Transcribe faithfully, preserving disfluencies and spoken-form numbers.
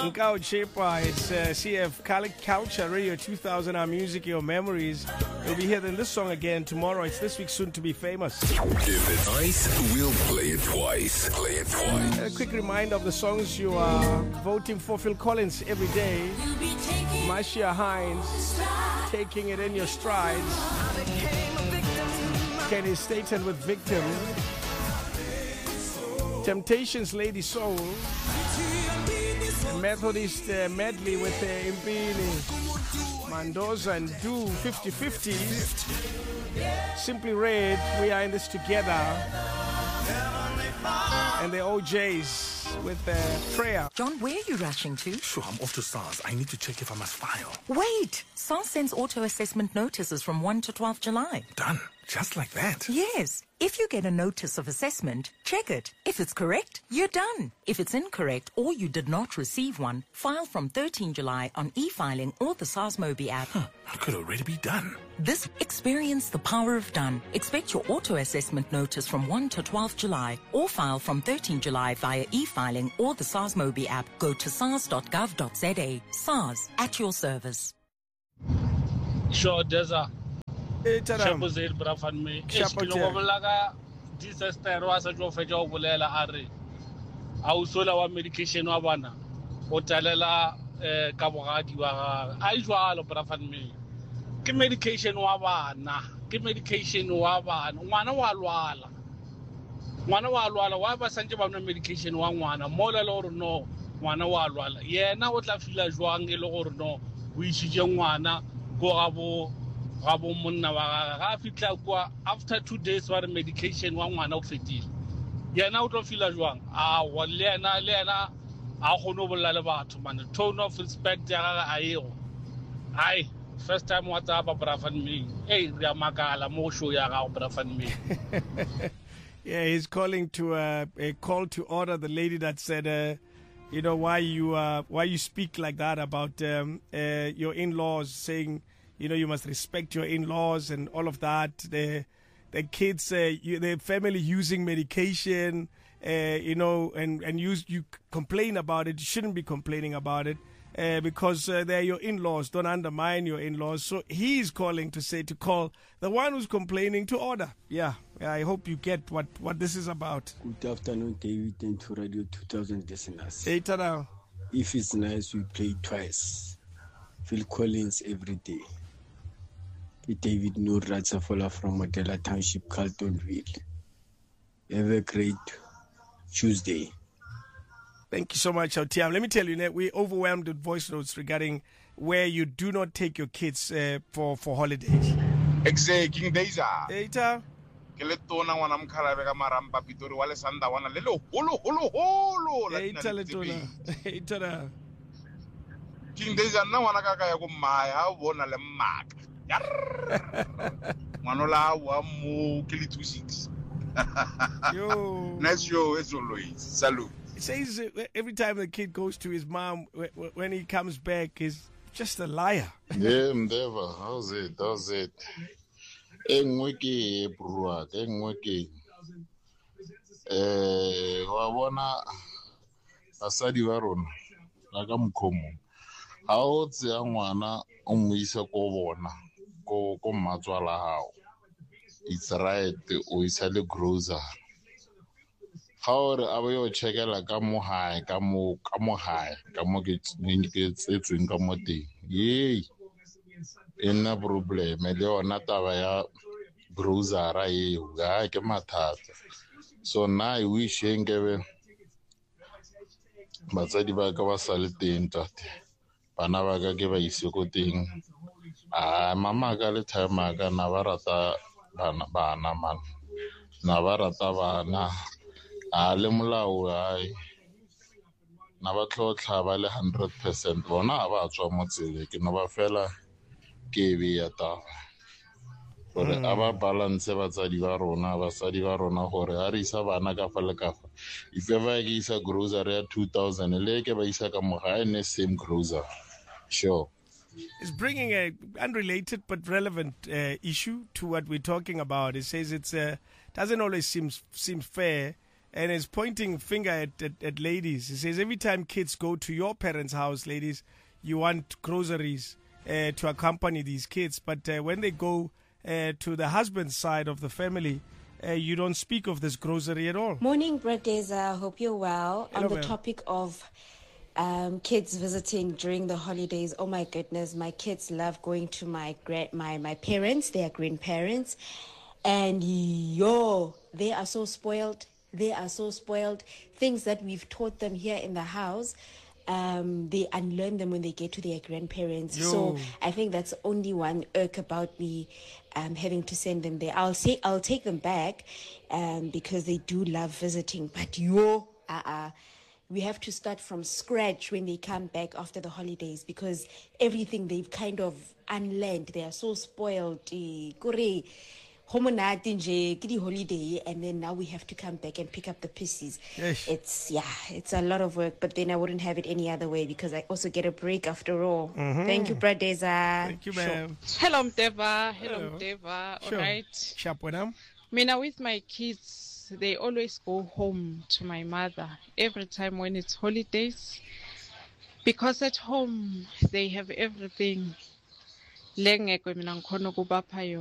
Nkao Chepa, it's uh, C F Culture Radio two thousand, our music, your memories. We'll be hearing this song again tomorrow. It's this week soon to be famous. If it's nice, we'll play it twice. Play it twice. A quick reminder of the songs you are voting for. Phil Collins, Every Day. Marcia Hines, Taking It in Your Strides. Kenny Staton with Victim. Temptations, Lady Soul. Methodist uh, medley with uh, Impini. Mendoza and Do fifty fifty. Simply Red, We Are in This Together. And the O Js with uh, Prayer. John, where are you rushing to? Sure, I'm off to SARS. I need to check if I must file. Wait! SARS sends auto-assessment notices from first to twelfth July. Done. Just like that? Yes. If you get a notice of assessment, check it. If it's correct, you're done. If it's incorrect or you did not receive one, file from thirteenth July on e-filing or the SARS Mobi app. Huh, I could already be done. This experience the power of done. Expect your auto-assessment notice from first to twelfth July or file from thirteenth July via e-filing or the SARS Mobi app. Go to sars dot gov dot za. SARS, at your service. Sure, Deza. Hey, Tadam. Shapo Zaid Brafan me. Shapo Eskino wabalaga disaster wa sa jo fejo bolela are. A usola wa medication wa bana. O talela eh ka bogadi wa a jwalo Brafan me. Ke medication wa bana. Ke medication wa bana. Ngwana wa lwala. Ngwana wa lwala wa ba sanje ba no medication wa ngwana. Mola lo re no ngwana wa lwala. Yena o tla fila jwang e le gore no o ishije ngwana go gabo gabo monna wa ga fitla kwa after two days wa medication wa ngwana o fetile yena o tlo fila jwang a wa le yena le yena a gono bolla le batho man tone of respect ya ga a ego ai first time wa tsa ba Brafan me hey re makala mo show ya ga Brafan me. Yeah, he's calling to uh, a call to order the lady that said uh, you know why you uh, why you speak like that about um, uh, your in-laws, saying you know you must respect your in-laws and all of that. The the kids, uh, you, the family using medication, uh, you know, and and you you complain about it. You shouldn't be complaining about it uh, because uh, they're your in-laws. Don't undermine your in-laws. So he's calling to say to call the one who's complaining to order. Yeah, yeah I hope you get what what this is about. Good afternoon, David, and to Radio two thousand listeners. Hey, tada. If it's nice, we play twice. Phil Collins, Every Day. David Noor Ratsafola from Modela Township, Carltonville. Have a great Tuesday. Thank you so much, Autiam. Let me tell you, we're overwhelmed with voice notes regarding where you do not take your kids uh, for, for holidays. Exe King Deza. Eta. Keletona wana mkhalabe ka maramba pitori wale sanda wana lelo holo holo holo. Eta letona. Eta na. King Deza na wana kaka ya ko maya bona le maka. Manola wa mo ke le two six. Yo. Nice show as always. Salute. It says uh, every time the kid goes to his mom, when he comes back, he's just a liar. Yeah, Mdeva, how's it? How's it? Engwe ke brua, engwe ke. Eh, wa bona basadi ba rona la ka mkhomo. Ha o tse ngwana o mo isa ko bona. Ko ko matswala hao. It's right o isa le grocer. Ha o re a bo yo checkela ka mo hae ka mo ka mo hae ka mo ke ke tsetsweng ka mo teng. Yey. Ena problem le yona taba ya grocer a e ga ke mathata. So na I wish ngebe batsadi ba ka ba sale teng tate. Bana ba ka ke ba ise ko teng. Ah, mama ka le time ka na ba rata bana bana man. Na ba rata bana. A le molao ai. Na ba tlhotlha ba le one hundred percent bona ba tswa mo tsele ke no ba fela ke be ya ta. Gore aba balance batsadi ba rona basadi ba rona gore a re isa bana ka fa le ka fa. If ever ke isa grocery ya two thousand le ke ba isa ka mo ga ene same grocery. Sure. It's bringing a unrelated but relevant uh, issue to what we're talking about. It says it's uh, doesn't always seem seem fair and is pointing finger at, at, at ladies. He says every time kids go to your parents' house, ladies, you want groceries uh, to accompany these kids. But uh, when they go uh, to the husband's side of the family, uh, you don't speak of this grocery at all. Morning, Bradeza. Hope you're well. Hello, On the ma'am. topic of um, kids visiting during the holidays, oh my goodness, my kids love going to my gra- my my parents, their grandparents, and yo, they are so spoiled. They are so spoiled. Things that we've taught them here in the house, um, they unlearn them when they get to their grandparents. Yo. So I think that's only one irk about me um, having to send them there. I'll say I'll take them back um, because they do love visiting. But yo, uh-uh. We have to start from scratch when they come back after the holidays because everything they've kind of unlearned. They are so spoiled. Eh, kore, homonate nje, kidi holiday, and then now we have to come back and pick up the pieces. Yes. It's yeah, it's a lot of work, but then I wouldn't have it any other way because I also get a break after all. Mhm. Thank you, Bradeza. Thank you, ma'am. Hello, Mdeva. Hello, Hello. Mdeva. Sure. All right. Sharp with them. Mina, with my kids, they always go home to my mother every time when it's holidays because at home they have everything. Le ngeke mina ngikhona ukubapha yona.